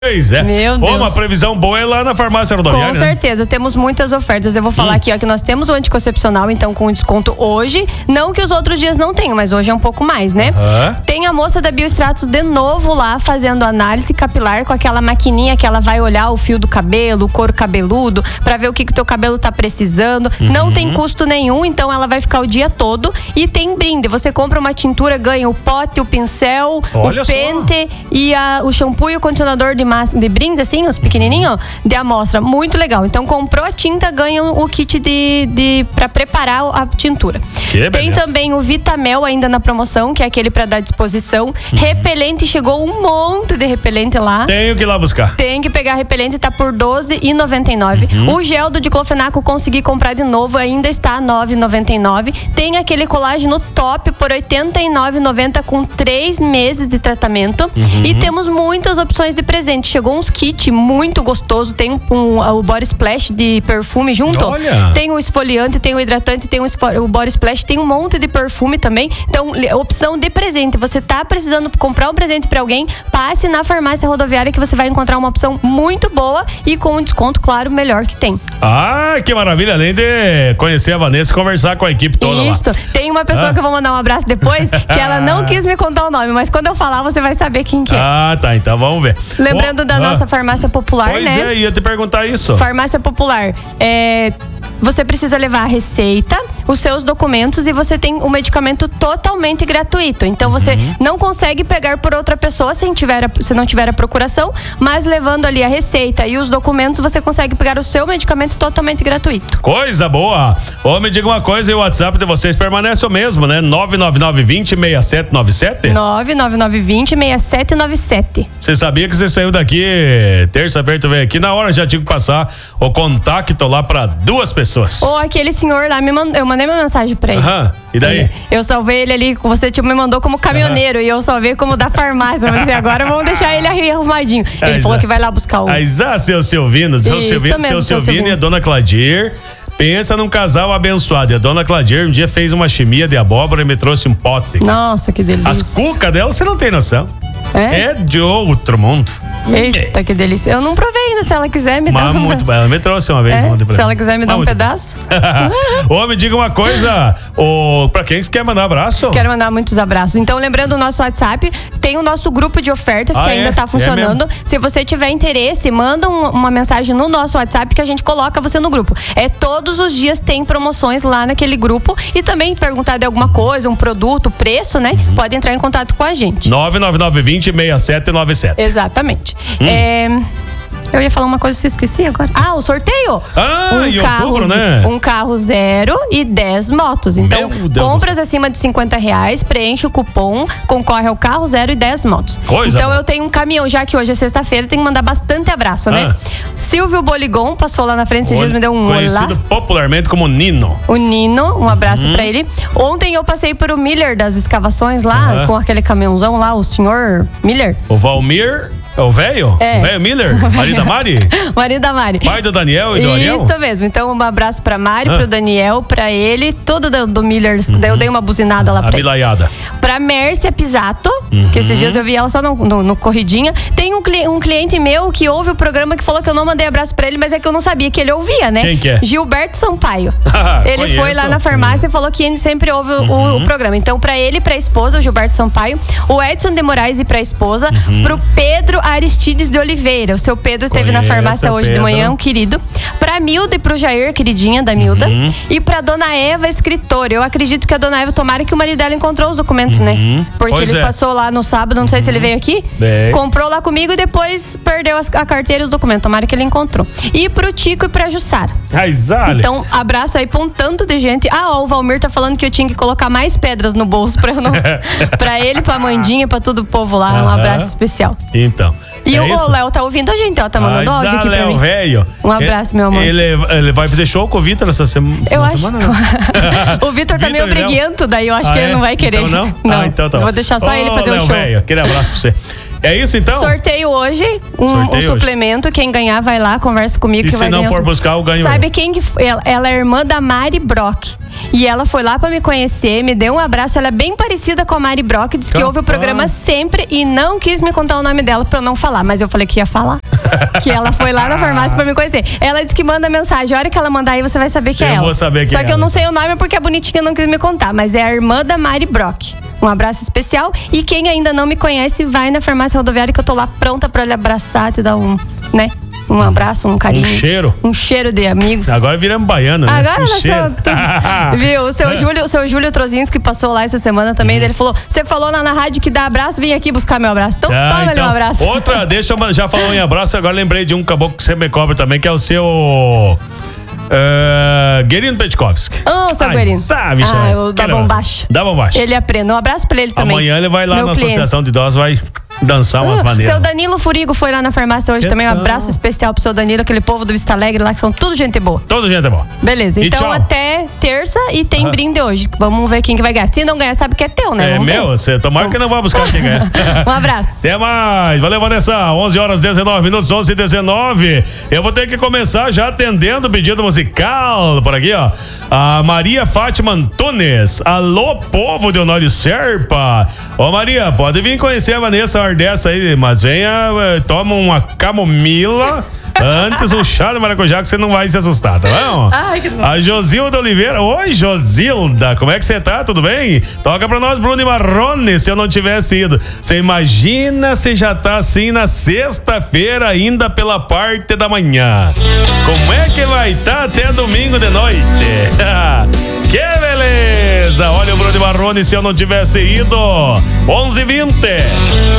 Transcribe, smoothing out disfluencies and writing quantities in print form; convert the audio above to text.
Pois é. Meu Deus. Uma previsão boa é lá na farmácia rodoviária. Com certeza, temos muitas ofertas. Eu vou falar aqui, ó, que nós temos o anticoncepcional, então, com desconto hoje. Não que os outros dias não tenham, mas hoje é um pouco mais, né? Tem a moça da Biostratos de novo lá, fazendo análise capilar com aquela maquininha que ela vai olhar o fio do cabelo, o couro cabeludo, pra ver o que o teu cabelo tá precisando. Não tem custo nenhum, então ela vai ficar o dia todo. E tem brinde. Você compra uma tintura, ganha o pote, o pincel, Olha o pente e o shampoo e o condicionador de brinde, assim, os pequenininhos, de amostra. Muito legal. Então, comprou a tinta, ganha o kit pra preparar a tintura. Tem também o Vitamel ainda na promoção, que é aquele pra dar disposição. Repelente, chegou um monte de repelente lá. Tenho que ir lá buscar. Tem que pegar repelente, tá por R$12,99. O gel do diclofenaco consegui comprar de novo, ainda está R$9,99. Tem aquele colágeno top por R$89,90 com 3 meses de tratamento. E temos muitas opções de presente. Chegou uns kits muito gostoso. Tem o Body Splash de perfume junto. Olha. Tem o esfoliante, tem o hidratante, tem o Body Splash, tem um monte de perfume também. Então, opção de presente. Você tá precisando comprar um presente pra alguém, passe na farmácia rodoviária que você vai encontrar uma opção muito boa e com um desconto, claro, melhor que tem. Ah, que maravilha. Além de conhecer a Vanessa e conversar com a equipe toda lá. Tem uma pessoa que eu vou mandar um abraço depois, que ela não quis me contar o nome, mas quando eu falar, você vai saber quem que é. Ah, tá. Então vamos ver. Lembrando da nossa farmácia popular, pois né? Pois é, ia te perguntar isso. Farmácia popular, você precisa levar a receita, os seus documentos e você tem o medicamento totalmente gratuito. Então você não consegue pegar por outra pessoa se não tiver a procuração, mas levando ali a receita e os documentos, você consegue pegar o seu medicamento totalmente gratuito. Coisa boa! Ô, me diga uma coisa, e o WhatsApp de vocês permanece o mesmo, né? 99920-6797? 99920-6797. Você sabia que você saiu daqui terça-feira, tu veio aqui, na hora já tive que passar o contato lá pra 2 pessoas. Ou aquele senhor lá, eu mandei uma mensagem pra ele. E daí? Eu salvei ele ali, você me mandou como caminhoneiro e eu salvei como da farmácia. Eu falei, agora vamos deixar ele arrumadinho. Ele falou que vai lá buscar o... seu Silvino e a dona Cladir. Pensa num casal abençoado. E a dona Cladir um dia fez uma chimia de abóbora e me trouxe um pote. Nossa, que delícia. As cucas dela, você não tem noção. É de outro mundo. Eita, que delícia. Eu não provei ainda, se ela quiser me dar muito bem, ela me trouxe uma vez. Se ela quiser me dar um pedaço. Ô, me diga uma coisa, pra quem você quer mandar abraço? Quero mandar muitos abraços. Então, lembrando o nosso WhatsApp, tem o nosso grupo de ofertas que ainda tá funcionando. Se você tiver interesse, manda uma mensagem no nosso WhatsApp que a gente coloca você no grupo. Todos os dias tem promoções lá naquele grupo e também perguntar de alguma coisa, um produto, preço, né? Pode entrar em contato com a gente. 99920-6797. Exatamente. Eu ia falar uma coisa que eu esqueci agora. O sorteio. Em outubro, né? Um carro 0 e 10 motos. Então, compras acima de R$50, preenche o cupom, concorre ao carro 0 e 10 motos. Eu tenho um caminhão, já que hoje é sexta-feira, tem que mandar bastante abraço, né? Silvio Boligon passou lá na frente esses dias, me deu um olho lá. Conhecido popularmente como Nino. O Nino, um abraço pra ele. Ontem eu passei por o Miller das escavações lá, com aquele caminhãozão lá, o senhor Miller. O Valmir... É o velho? O velho Miller? Marido da Mari? Marido da Mari. Pai do Daniel e do Ariel? Isso mesmo. Então, um abraço pra Mari, pro Daniel, pra ele, tudo do Miller. Daí eu dei uma buzinada lá pra ele. Pra Mércia Pisato, que esses dias eu vi ela só no Corridinha. Tem um cliente meu que ouve o programa que falou que eu não mandei abraço pra ele, mas é que eu não sabia que ele ouvia, né? Quem que é? Gilberto Sampaio. Ele foi lá na farmácia e falou que ele sempre ouve o programa. Então, pra ele e pra esposa, o Gilberto Sampaio, o Edson de Moraes e pra esposa, pro Pedro Aristides de Oliveira. O seu Pedro esteve na farmácia hoje de manhã, um querido. Pra Milda e pro Jair, queridinha da Milda. E pra dona Eva, escritora. Eu acredito que a dona Eva, tomara que o marido dela encontrou os documentos, né? Porque ele passou lá no sábado, não sei se ele veio aqui. Comprou lá comigo e depois perdeu a carteira e os documentos. Tomara que ele encontrou. E pro Tico e pra Jussara. Então, abraço aí pra um tanto de gente. O Valmir tá falando que eu tinha que colocar mais pedras no bolso pra eu não... pra ele, pra Mandinha, pra todo o povo lá. Um abraço especial. Então. E o Léo tá ouvindo a gente, ó. Tá mandando áudio aqui pra mim. Velho. Um abraço, meu amor. Ele vai fazer show com o Vitor essa semana? Eu acho. O Vitor tá meio briguento, daí eu acho que ele não vai querer. Então não? Então tá. Vou deixar só ele fazer o show. Véio, aquele abraço pra você. É isso então? Sorteio hoje, um suplemento. Quem ganhar vai lá, conversa comigo. E se não for buscar, eu ganho. Sabe quem que ela é irmã da Mari Brock. E ela foi lá pra me conhecer, me deu um abraço. Ela é bem parecida com a Mari Brock, disse que ouve o programa sempre e não quis me contar o nome dela pra eu não falar. Mas eu falei que ia falar. Que ela foi lá na farmácia pra me conhecer. Ela disse que manda mensagem. A hora que ela mandar aí, você vai saber que é ela. Eu vou saber que Só que eu não sei o nome porque a bonitinha não quis me contar. Mas é a irmã da Mari Brock. Um abraço especial. E quem ainda não me conhece, vai na farmácia rodoviária que eu tô lá pronta pra lhe abraçar, te dar um abraço, um carinho. Um cheiro de amigos. Agora viramos baiano, né? Agora nós estamos tudo. Viu? O seu Júlio Trozinski passou lá essa semana também. Ele falou: você falou lá na rádio que dá abraço, vim aqui buscar meu abraço. Então toma meu abraço. Outra, já falou em abraço, agora lembrei de um caboclo que você me cobra também, que é o seu. Guerino Petkovski. Seu Guerino. Sabe, o da Bombacha. Da Bombacha. Ele aprende. Um abraço pra ele também. Amanhã ele vai lá na Associação de Idosos, vai dançar umas maneiras. Seu Danilo Furigo foi lá na farmácia hoje também. Um abraço especial pro seu Danilo, aquele povo do Vista Alegre lá, que são tudo gente boa. Toda gente boa. Beleza, então até terça e tem brinde hoje. Vamos ver quem que vai ganhar. Se não ganhar, sabe que é teu, né? É meu, você tomara que não vai buscar quem ganhar. Um abraço. Até mais. Valeu, Vanessa. 11h19, 11h19. Eu vou ter que começar já atendendo o pedido musical por aqui, ó. A Maria Fátima Antunes. Alô, povo de Honório Serpa. Ô, Maria, pode vir conhecer a Vanessa dessa aí, mas venha, toma uma camomila antes, um chá de maracujá, que você não vai se assustar, tá bom? Ai, que bom. A Josilda Oliveira. Oi, Josilda, como é que você tá? Tudo bem? Toca pra nós, Bruno e Marrone, se eu não tivesse ido. Você imagina se já tá assim na sexta-feira, ainda pela parte da manhã. Como é que vai estar até domingo de noite? Que beleza! Olha o Bruno e Marrone, se eu não tivesse ido. 11h20.